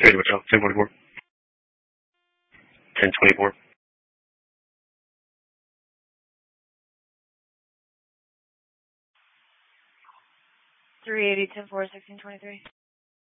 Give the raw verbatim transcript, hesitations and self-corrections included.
Hey, what's up? ten twenty-four. ten twenty-four. three eighty, ten four, sixteen twenty-three.